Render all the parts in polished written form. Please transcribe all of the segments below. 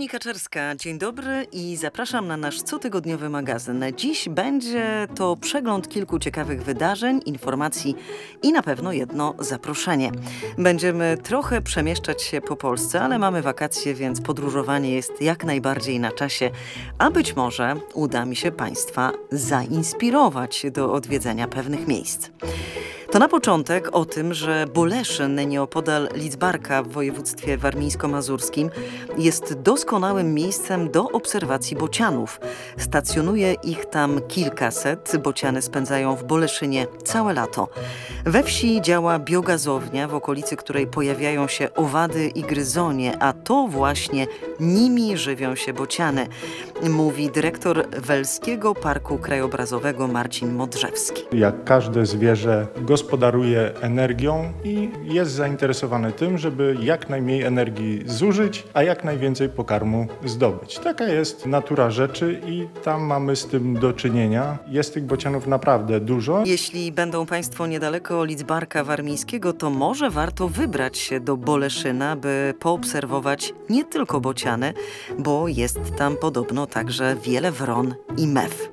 Monika Czerska, dzień dobry i zapraszam na nasz cotygodniowy magazyn. Dziś będzie to przegląd kilku ciekawych wydarzeń, informacji i na pewno jedno zaproszenie. Będziemy trochę przemieszczać się po Polsce, ale mamy wakacje, więc podróżowanie jest jak najbardziej na czasie, a być może uda mi się Państwa zainspirować do odwiedzenia pewnych miejsc. To na początek o tym, że Boleszyn, nieopodal Lidzbarka w województwie warmińsko-mazurskim, jest doskonałym miejscem do obserwacji bocianów. Stacjonuje ich tam kilkaset. Bociany spędzają w Boleszynie całe lato. We wsi działa biogazownia, w okolicy której pojawiają się owady i gryzonie, a to właśnie nimi żywią się bociany, mówi dyrektor Welskiego Parku Krajobrazowego Marcin Modrzewski. Jak każde zwierzę gospodaruje energią i jest zainteresowane tym, żeby jak najmniej energii zużyć, a jak najwięcej pokarmu zdobyć. Taka jest natura rzeczy i tam mamy z tym do czynienia. Jest tych bocianów naprawdę dużo. Jeśli będą Państwo niedaleko Lidzbarka Warmińskiego, to może warto wybrać się do Boleszyna, by poobserwować nie tylko bociany, bo jest tam podobno także wiele wron i mew.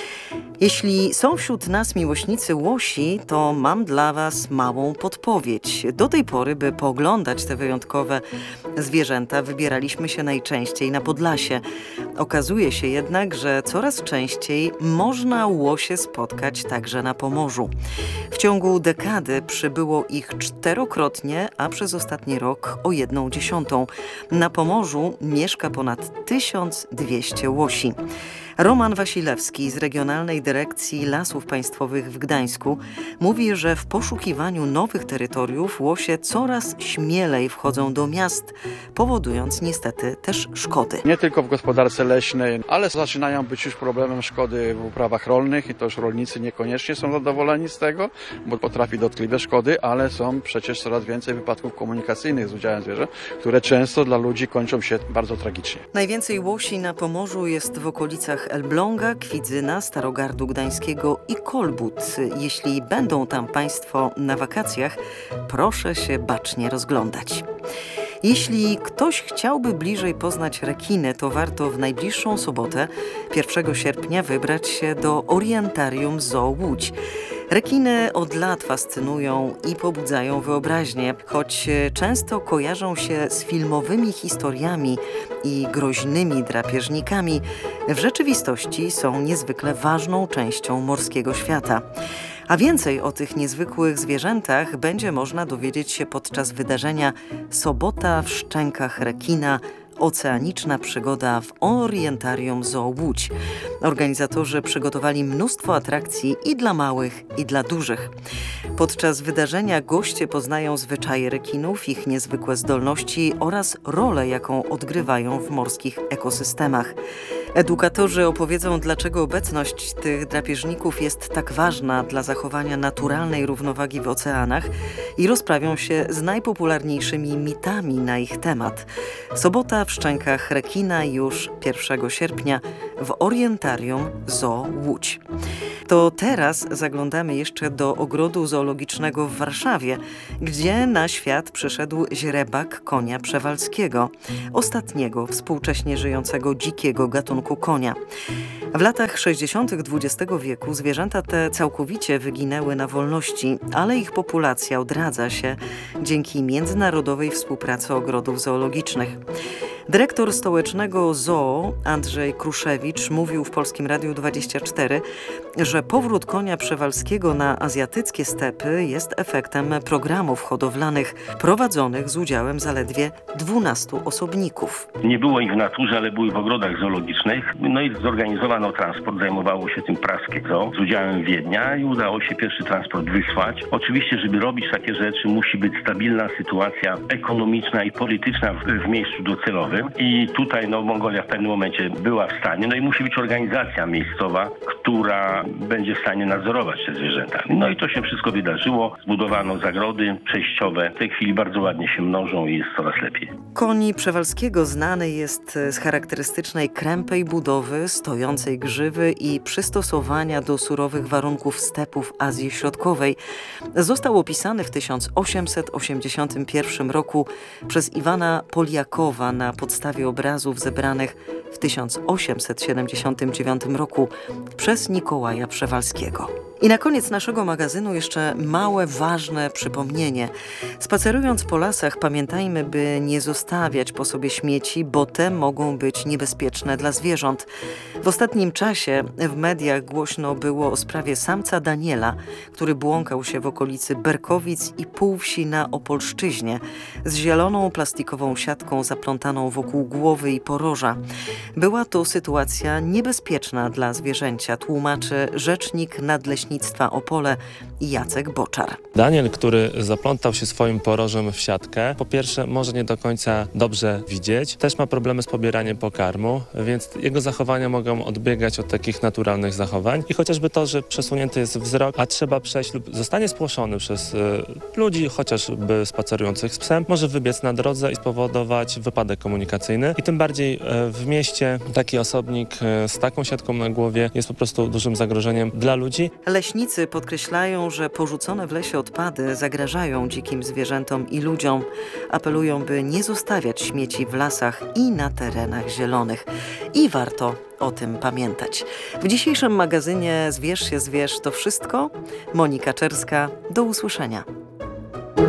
Jeśli są wśród nas miłośnicy łosi, to mam dla Was małą podpowiedź. Do tej pory, by pooglądać te wyjątkowe zwierzęta, wybieraliśmy się najczęściej na Podlasie. Okazuje się jednak, że coraz częściej można łosie spotkać także na Pomorzu. W ciągu dekady przybyło ich 4-krotnie, a przez ostatni rok o 1/10. Na Pomorzu mieszka ponad 1200 łosi. Roman Wasilewski z Regionalnej Dyrekcji Lasów Państwowych w Gdańsku mówi, że w poszukiwaniu nowych terytoriów łosie coraz śmielej wchodzą do miast, powodując niestety też szkody. Nie tylko w gospodarce leśnej, ale zaczynają być już problemem szkody w uprawach rolnych i to już rolnicy niekoniecznie są zadowoleni z tego, bo potrafi dotkliwe szkody, ale są przecież coraz więcej wypadków komunikacyjnych z udziałem zwierząt, które często dla ludzi kończą się bardzo tragicznie. Najwięcej łosi na Pomorzu jest w okolicach Elbląga, Kwidzyna, Starogardu Gdańskiego i Kolbud. Jeśli będą tam Państwo na wakacjach, proszę się bacznie rozglądać. Jeśli ktoś chciałby bliżej poznać rekiny, to warto w najbliższą sobotę, 1 sierpnia, wybrać się do Orientarium Zoo Łódź. Rekiny od lat fascynują i pobudzają wyobraźnię, choć często kojarzą się z filmowymi historiami i groźnymi drapieżnikami. W rzeczywistości są niezwykle ważną częścią morskiego świata. A więcej o tych niezwykłych zwierzętach będzie można dowiedzieć się podczas wydarzenia Sobota w szczękach rekina. Oceaniczna przygoda w Orientarium Zoo Łódź. Organizatorzy przygotowali mnóstwo atrakcji i dla małych, i dla dużych. Podczas wydarzenia goście poznają zwyczaje rekinów, ich niezwykłe zdolności oraz rolę, jaką odgrywają w morskich ekosystemach. Edukatorzy opowiedzą, dlaczego obecność tych drapieżników jest tak ważna dla zachowania naturalnej równowagi w oceanach i rozprawią się z najpopularniejszymi mitami na ich temat. Sobota w szczękach rekina już 1 sierpnia w Orientarium Zoo Łódź. To teraz zaglądamy jeszcze do ogrodu zoologicznego w Warszawie, gdzie na świat przyszedł źrebak konia przewalskiego, ostatniego współcześnie żyjącego dzikiego gatunku konia. W latach 60. XX wieku zwierzęta te całkowicie wyginęły na wolności, ale ich populacja odradza się dzięki międzynarodowej współpracy ogrodów zoologicznych. Dyrektor stołecznego zoo Andrzej Kruszewicz mówił w Polskim Radiu 24, że powrót konia przewalskiego na azjatyckie stepy jest efektem programów hodowlanych prowadzonych z udziałem zaledwie 12 osobników. Nie było ich w naturze, ale były w ogrodach zoologicznych. No i zorganizowano transport, zajmowało się tym praskie zoo z udziałem Wiednia i udało się pierwszy transport wysłać. Oczywiście, żeby robić takie rzeczy, musi być stabilna sytuacja ekonomiczna i polityczna w miejscu docelowym. I tutaj Mongolia w pewnym momencie była w stanie, no i musi być organizacja miejscowa, która będzie w stanie nadzorować te zwierzęta. No i to się wszystko wydarzyło. Zbudowano zagrody przejściowe. W tej chwili bardzo ładnie się mnożą i jest coraz lepiej. Koń przewalskiego znany jest z charakterystycznej krępej budowy, stojącej grzywy i przystosowania do surowych warunków stepów Azji Środkowej. Został opisany w 1881 roku przez Iwana Poliakowa na podstawie obrazów zebranych w 1879 roku przez Mikołaja Przewalskiego. I na koniec naszego magazynu jeszcze małe, ważne przypomnienie. Spacerując po lasach, pamiętajmy, by nie zostawiać po sobie śmieci, bo te mogą być niebezpieczne dla zwierząt. W ostatnim czasie w mediach głośno było o sprawie samca Daniela, który błąkał się w okolicy Berkowic i Półwsi na Opolszczyźnie z zieloną plastikową siatką zaplątaną wokół głowy i poroża. Była to sytuacja niebezpieczna dla zwierzęcia, tłumaczy rzecznik Nadleśnictwa Opole Jacek Boczar. Daniel, który zaplątał się swoim porożem w siatkę, po pierwsze może nie do końca dobrze widzieć, też ma problemy z pobieraniem pokarmu, więc jego zachowania mogą odbiegać od takich naturalnych zachowań i chociażby to, że przesunięty jest wzrok, a trzeba przejść lub zostanie spłoszony przez ludzi, chociażby spacerujących z psem, może wybiec na drodze i spowodować wypadek komunikacyjny i tym bardziej w mieście taki osobnik z taką siatką na głowie jest po prostu dużym zagrożeniem dla ludzi. Leśnicy podkreślają, że porzucone w lesie odpady zagrażają dzikim zwierzętom i ludziom. Apelują, by nie zostawiać śmieci w lasach i na terenach zielonych. I warto o tym pamiętać. W dzisiejszym magazynie Zwierz się zwierz to wszystko. Monika Czerska, do usłyszenia.